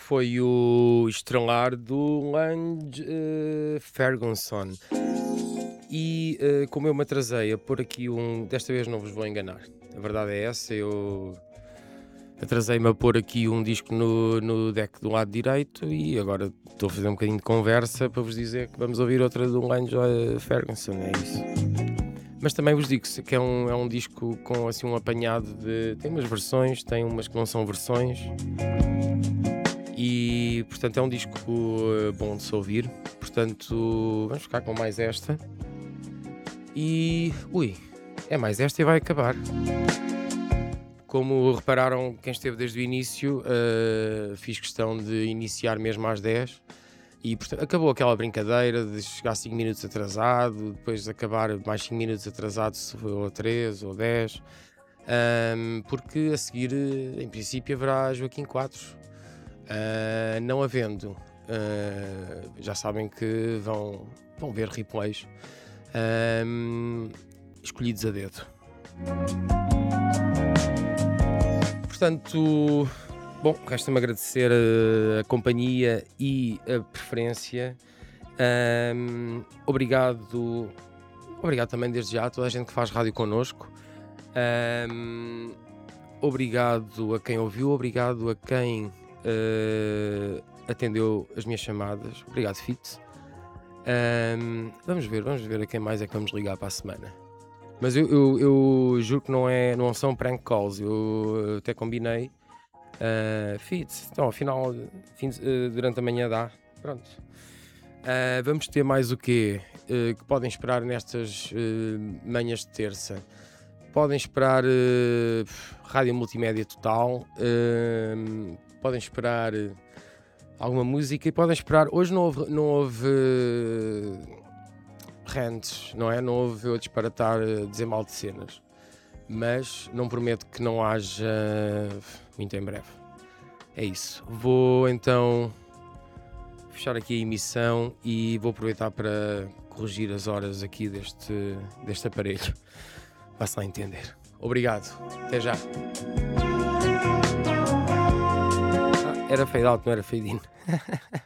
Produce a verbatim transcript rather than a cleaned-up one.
foi o estrelar do Lange eh, Ferguson. E eh, como eu me atrasei a pôr aqui um. Desta vez não vos vou enganar. A verdade é essa, eu atrasei-me a pôr aqui um disco no, no deck do lado direito e agora estou a fazer um bocadinho de conversa para vos dizer que vamos ouvir outra do Lange eh, Ferguson, é isso. Mas também vos digo que é um, é um disco com assim um apanhado de. Tem umas versões, tem umas que não são versões. E portanto é um disco uh, bom de se ouvir. Portanto, vamos ficar com mais esta. E. Ui, é mais esta e vai acabar. Como repararam, quem esteve desde o início, uh, fiz questão de iniciar mesmo às dez. E portanto, acabou aquela brincadeira de chegar cinco minutos atrasado, depois acabar mais cinco minutos atrasado, ou três ou dez. Um, porque a seguir, em princípio, haverá Joaquim Quadros. Uh, não havendo, uh, já sabem que vão, vão ver replays um, escolhidos a dedo. Portanto, bom, resta-me agradecer a, a companhia e a preferência. Um, obrigado, obrigado também desde já a toda a gente que faz rádio connosco. Um, obrigado a quem ouviu, obrigado a quem Uh, atendeu as minhas chamadas. Obrigado, Fit. Um, vamos ver, vamos ver a quem mais é que vamos ligar para a semana. Mas eu, eu, eu juro que não, é, não são prank calls. Eu até combinei. Uh, Fit, então afinal, fim, uh, durante a manhã dá. Pronto. Uh, vamos ter mais o quê? Uh, que podem esperar nestas uh, manhãs de terça. Podem esperar uh, rádio multimédia total. Uh, podem esperar alguma música e podem esperar. Hoje não houve, não houve uh, rants, não é? Não houve eu disparatar, uh, dizer mal de cenas, mas não prometo que não haja uh, muito em breve. É isso. Vou então fechar aqui a emissão e vou aproveitar para corrigir as horas aqui deste, deste aparelho. Vá-se lá entender. Obrigado. Até já. Era fade out, não era fade in.